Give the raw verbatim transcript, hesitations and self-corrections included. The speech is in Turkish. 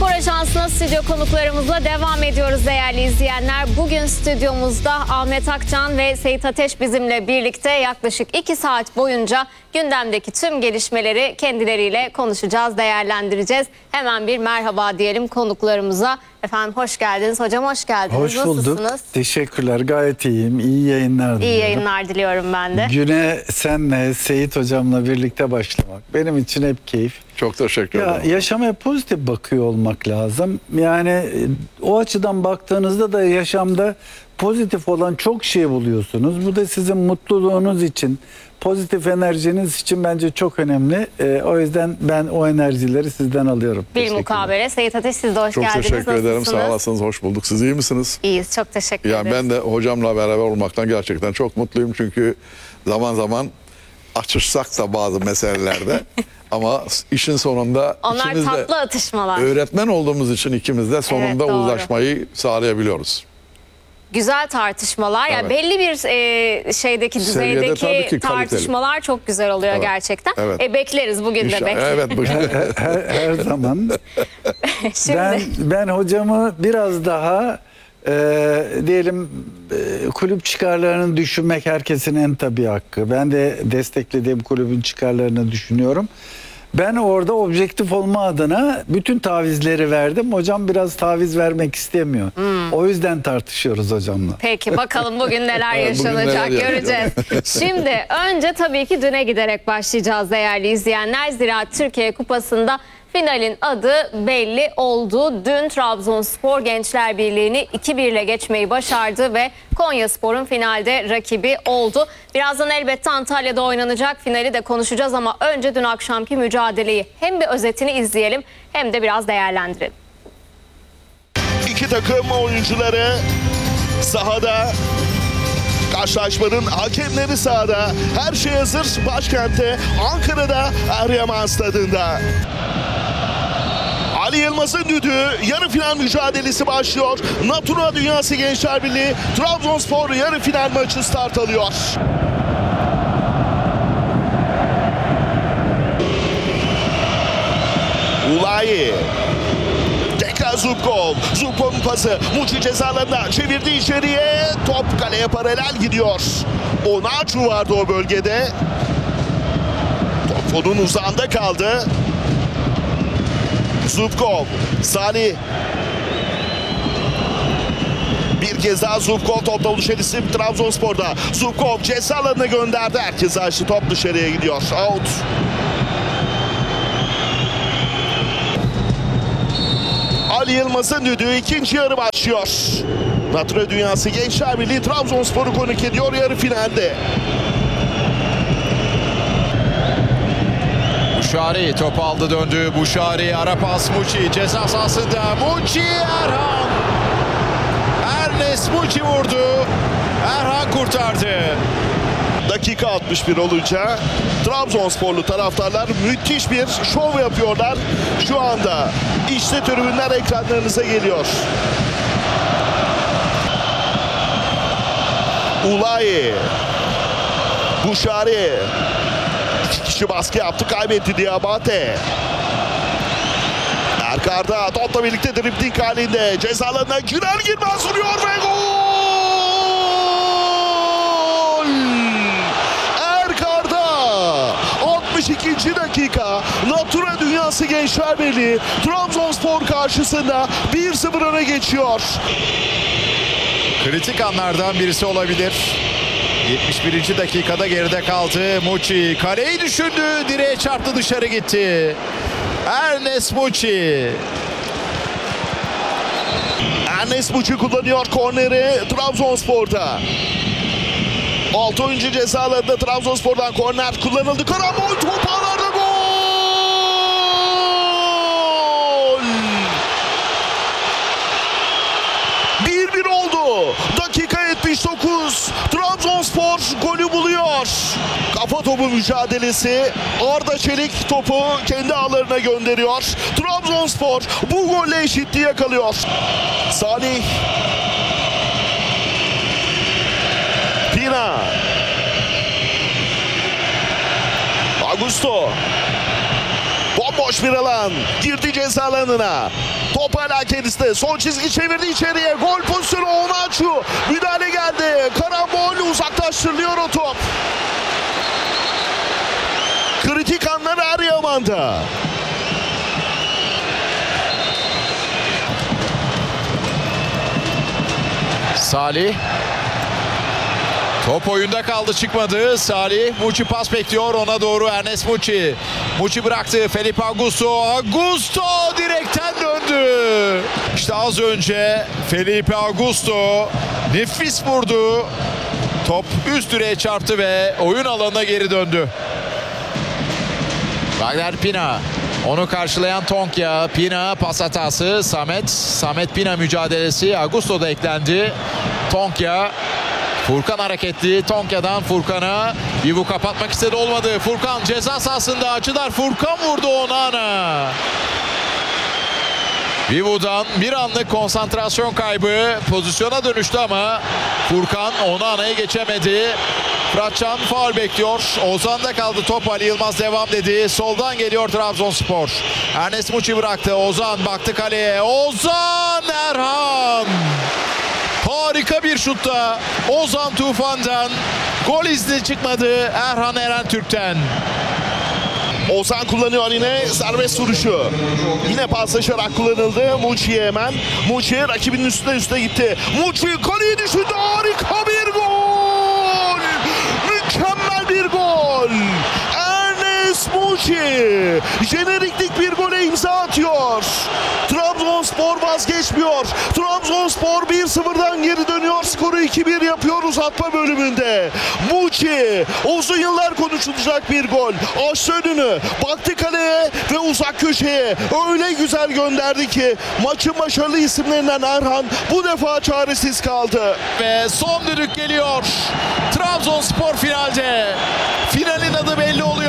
Spor Ajansı'na stüdyo konuklarımızla devam ediyoruz değerli izleyenler. Bugün stüdyomuzda Ahmet Akcan ve Seyit Ateş bizimle birlikte yaklaşık iki saat boyunca gündemdeki tüm gelişmeleri kendileriyle konuşacağız, değerlendireceğiz. Hemen bir merhaba diyelim konuklarımıza. Efendim hoş geldiniz. Hocam hoş geldiniz. Hoş bulduk. Nasılsınız? Teşekkürler. Gayet iyiyim. İyi yayınlar diliyorum. İyi yayınlar diliyorum ben de. Güne senle, Seyit hocamla birlikte başlamak benim için hep keyif. Çok teşekkür Ya, ederim. yaşamaya pozitif bakıyor olmak lazım. Yani e, o açıdan baktığınızda da yaşamda pozitif olan çok şey buluyorsunuz. Bu da sizin mutluluğunuz için, pozitif enerjiniz için bence çok önemli. E, o yüzden ben o enerjileri sizden alıyorum. Bir mukabele. Seyit Ateş siz de hoş Çok geldiniz. teşekkür ederim. Nasılsınız? Sağ olasınız. Hoş bulduk. Siz iyi misiniz? İyiyiz. Çok teşekkür Yani ederiz. ben de hocamla beraber olmaktan gerçekten çok mutluyum. Çünkü zaman zaman açışsak da bazı meselelerde ama işin sonunda Onlar ikimiz de tatlı atışmalar. öğretmen olduğumuz için ikimiz de sonunda Evet, doğru. uzlaşmayı sağlayabiliyoruz. Güzel tartışmalar. Yani Evet. belli bir e, şeydeki Seviyede tabii düzeydeki ki kaliteli. tartışmalar çok güzel oluyor Evet. gerçekten. Evet. E, bekleriz bugün de İnşallah. bekleriz. Evet. bugün- Her, her zaman. Şimdi Ben ben hocamı biraz daha e, diyelim e, kulüp çıkarlarını düşünmek herkesin en tabii hakkı. Ben de desteklediğim kulübün çıkarlarını düşünüyorum. Ben orada objektif olma adına bütün tavizleri verdim. Hocam biraz taviz vermek istemiyor. O yüzden tartışıyoruz hocamla. peki bakalım bugün neler Evet, bugün yaşanacak neler göreceğiz. Şimdi önce tabii ki düne giderek başlayacağız değerli izleyenler. Zira Türkiye Kupası'nda finalin adı belli oldu. Dün Trabzonspor Gençler Birliği'ni iki bir ile geçmeyi başardı ve Konyaspor'un finalde rakibi oldu. Birazdan elbette Antalya'da oynanacak finali de konuşacağız ama önce dün akşamki mücadeleyi hem bir özetini izleyelim hem de biraz değerlendirelim. İki takım oyuncuları sahada. Karşılaşmanın hakemleri sahada. Her şey hazır başkentte Ankara'da Eryaman Stadı'nda. Ali Yılmaz'ın düdüğü, yarı final mücadelesi başlıyor. Natura Dünyası Gençler Birliği Trabzonspor yarı final maçı start alıyor. Ulayi. Tekrar Zubkov. Zubkov'un pası. Muçi cezalarında çevirdi içeriye. Top kaleye paralel gidiyor. Onaçu vardı o bölgede. Top onun uzağında kaldı. Zubkov. Salih. Bir kez daha Zubkov topla oluşan isim Trabzonspor'da. Zubkov ceza alanına gönderdi. Herkes açtı. Top dışarıya gidiyor. Out. Ali Yılmaz'ın düdüğü, ikinci yarı başlıyor. Natura Dünyası Gençler Birliği Trabzonspor'u konuk ediyor yarı finalde. Buşari top aldı döndü. Buşari ara pas Muçi ceza sahasında. Muçi Erhan. Ernest Muçi vurdu. Erhan kurtardı. Dakika altmış bir olunca Trabzonsporlu taraftarlar müthiş bir şov yapıyorlar. Şu anda işte tribünler ekranlarınıza geliyor. Ulayi. Buşari. İki kişi baskı yaptı, kaybetti Diabate. Erkar'da topla birlikte dribling halinde cezalarına girer girmez vuruyor ve gol! Erkar'da altmış ikinci dakika Natura Dünyası Gençler Birliği Trabzonspor karşısında bir sıfır öne geçiyor. Kritik anlardan birisi olabilir. yetmiş birinci dakikada geride kaldı. Muçi kaleyi düşündü. Direğe çarptı, dışarı gitti. Ernest Muçi. Ernest Muçi kullanıyor korneri Trabzonspor'da. altı oyuncu cezalarında Trabzonspor'dan korner kullanıldı. Karambol top ağlarda gol! bir bir oldu. Dakika yetmiş dokuz. Trabzonspor golü buluyor. Kafa topu mücadelesi. Arda Çelik topu kendi ağlarına gönderiyor. Trabzonspor bu golle eşitliği yakalıyor. Salih. Pina. Augusto. Bomboş bir alan. Girdi ceza alanına. Top hala kendisinde. Son çizgi çevirdi içeriye. Gol pozisyonu Onaçu. Müdahale geldi. Karambol, uzaklaştırılıyor o top. Kritik anlar Eryaman'da. Salih. Top oyunda kaldı, çıkmadı. Salih, Muçi pas bekliyor, ona doğru Ernest Muçi. Muçi bıraktı, Felipe Augusto. Augusto direkten döndü. İşte az önce Felipe Augusto nefis vurdu. Top üst direğe çarptı ve oyun alanına geri döndü. Wagner Pina. Onu karşılayan Tonkya. Pina pas hatası. Samet. Samet Pina mücadelesi. Augusto da eklendi. Tonkya. Furkan hareketli. Tonkya'dan Furkan'a. Vivu kapatmak istedi, olmadı. Furkan ceza sahasında açılar. Furkan vurdu Onana. Vivu'dan bir anlık konsantrasyon kaybı. Pozisyona dönüştü ama Furkan Onana'ya geçemedi. Fıratcan faul bekliyor. Ozan'da kaldı top. Ali Yılmaz devam dedi. Soldan geliyor Trabzonspor. Ernest Muçi bıraktı. Ozan baktı kaleye. Ozan Erhan. Harika bir şutta Ozan Tufan'dan. Gol izni çıkmadı Erhan Erentürk'ten. Ozan kullanıyor yine serbest vuruşu. Yine paslaşarak kullanıldı. Muçi'ye hemen. Muçi rakibinin üstüne üstüne gitti. Muçi kaleyi düşündü. Harika bir gol. Mükemmel bir gol. Ernest Muçi jeneriklik bir gole imza atıyor. Trabzonspor vazgeçmiyor. Trabzonspor bir sıfırdan geri dönüyor. Skoru iki bir yapıyor uzatma bölümünde. Muçi uzun yıllar konuşulacak bir gol. Açtı önünü. Baktı kaleye ve uzak köşeye. Öyle güzel gönderdi ki maçın başarılı isimlerinden Erhan bu defa çaresiz kaldı. Ve son düdük geliyor. Trabzonspor finalde. Finalin adı belli oluyor.